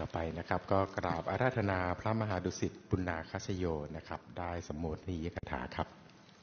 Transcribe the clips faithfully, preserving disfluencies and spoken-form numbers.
ต่อไปนะครับก็กราบอาราธนาพระมหาดุสิตปุณณาคชโยนะครับได้สมโภชนียกถาครับ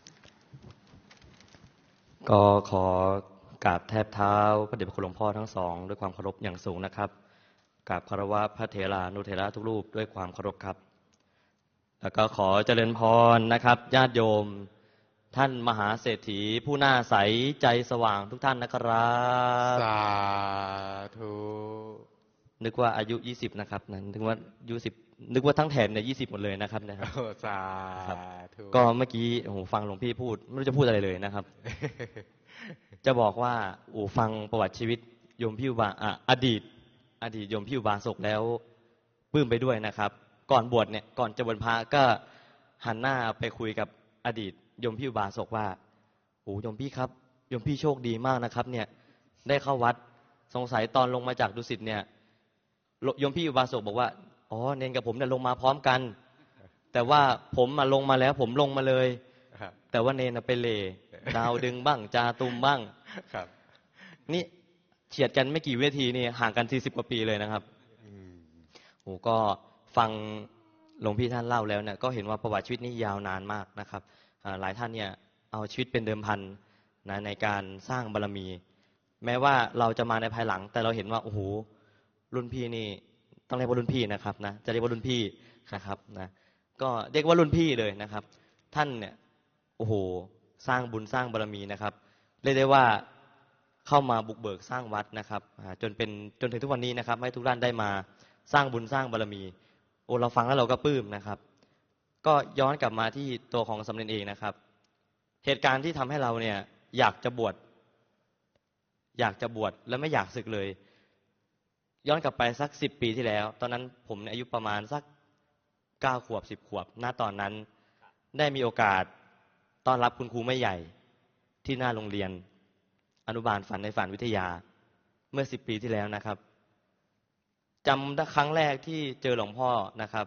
ก็ขอกราบแทบเท้าพระเดชพระคุณหลวงพ่อทั้งสองด้วยความเคารพอย่างสูงนะครับกราบคารวะพระเถรานุเถระทุกรูปด้วยความเคารพครับแล้วก็ขอเจริญพรนะครับญาติโยมท่านมหาเศรษฐีผู้น่าใสใจสว่างทุกท่านนะครับสาธุนึกว่าอายุยี่สิบนะครับนั้นนึกว่าอายุสิบนึกว่าทั้งแถบเนี่ยยี่สิบหมดเลยนะครับนะครับสาธุก็เมื่อกี้โอ้โหฟังหลวงพี่พูดไม่รู้จะพูดอะไรเลยนะครับ จะบอกว่าโอ้ฟังประวัติชีวิตโยมพี่อุบาอ่ะอดีตอดีตโยมพี่อุบาสกแล้วปลื้มไปด้วยนะครับก่อนบวชเนี่ยก่อนจะบวชพระก็หันหน้าไปคุยกับอดีตโยมพี่อุบาสกว่าโอ้โยมพี่ครับโยมพี่โชคดีมากนะครับเนี่ยได้เข้าวัดสงสัยตอนลงมาจากดุสิตเนี่ยโยมพี่อุบาสกบอกว่าอ๋อเนนกับผมเนี่ยลงมาพร้อมกันแต่ว่าผมมาลงมาแล้วผมลงมาเลยแต่ว่าเนนไปเล่ดาวดึงบ้างจาตุมบ้างนี่เฉียดกันไม่กี่วินาทีนี่ห่างกันสี่สิบกว่าปีเลยนะครับโอ้ก็ฟังหลวงพี่ท่านเล่าแล้วเนี่ยก็เห็นว่าประวัติชีวิตนี้ยาวนานมากนะครับหลายท่านเนี่ยเอาชีวิตเป็นเดิมพันนะในการสร้างบารมีแม้ว่าเราจะมาในภายหลังแต่เราเห็นว่าโอ้โหรุ่นพี่นี่ต้องเรียกว่ารุ่นพี่นะครับนะจะเรียกว่ารุ่นพี่นะครับนะก็เรียกว่ารุ่นพี่เลยนะครับท่านเนี่ยโอ้โหสร้างบุญสร้างบารมีนะครับเรียกได้ว่าเข้ามาบุกเบิกสร้างวัดนะครับจนเป็นจนถึงทุกวันนี้นะครับให้ทุกท่านได้มาสร้างบุญสร้างบารมีโอ้เราฟังแล้วเราก็ปลื้มนะครับก็ย้อนกลับมาที่ตัวของสำเร็จเองนะครับเหตุการณ์ที่ทำให้เราเนี่ยอยากจะบวชอยากจะบวชแล้วไม่อยากสึกเลยย้อนกลับไปสักสิบปีที่แล้วตอนนั้นผมอายุประมาณสักเก้าขวบสิบขวบณตอนนั้นได้มีโอกาสต้อนรับคุณครูแม่ใหญ่ที่หน้าโรงเรียนอนุบาลฝันในฝันวิทยาเมื่อสิบปีที่แล้วนะครับจำได้ครั้งแรกที่เจอหลวงพ่อนะครับ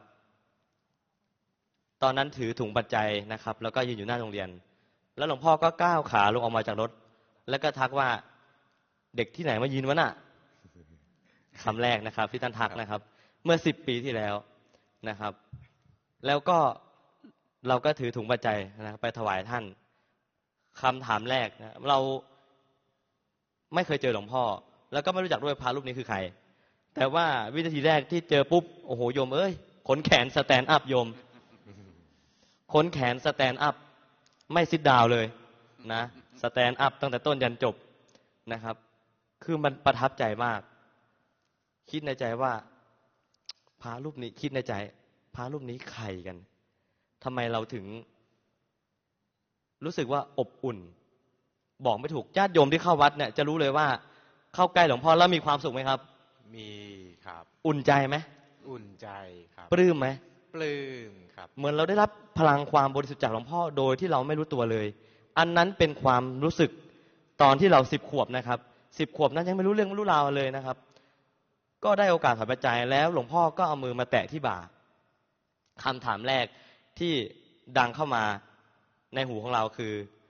ตอนนั้นถือถุงปัจจัยนะครับแล้วก็ยืนอยู่หน้าโรงเรียนแล้วหลวงพ่อก็ก้าวขาลงออกมาจากรถแล้วก็ทักว่าเด็กที่ไหนมายืนวะน่ะคำแรกนะครับที่ท่านทักนะครับเมื่อสิบปีที่แล้วนะครับแล้วก็เราก็ถือถุงปัจจัยนะไปถวายท่านคำถามแรกนะเราไม่เคยเจอหลวงพ่อแล้วก็ไม่รู้จักด้วยพระรูปนี้คือใครแต่ว่าวินาทีแรกที่เจอปุ๊บโอ้โหโยมเอ้ยขนแขนสแตนด์อัพโยมขนแขนสแตนด์อัพไม่ซิทดาวน์เลยนะสแตนด์อัพตั้งแต่ต้นยันจบนะครับคือมันประทับใจมากคิดในใจว่าพระรูปนี้คิดในใจพระรูปนี้ใครกันทำไมเราถึงรู้สึกว่าอบอุ่นบอกไม่ถูกญาติโยมที่เข้าวัดเนี่ยจะรู้เลยว่าเข้าใกล้หลวงพ่อแล้วมีความสุขไหมครับมีครับอุ่นใจไหมอุ่นใจครับปลื้มไหมปลื้มครับเหมือนเราได้รับพลังความบริสุทธิ์จากหลวงพ่อโดยที่เราไม่รู้ตัวเลยอันนั้นเป็นความรู้สึกตอนที่เราสิบขวบนะครับสิบขวบนั้นยังไม่รู้เรื่องไม่รู้ราวเลยนะครับก็ได้โอกาสถวายปัจจัยแล้วหลวงพ่อก็เอามือมาแตะที่บ่าคำถามแรกที่ดังเข้ามาในหูของเราคือ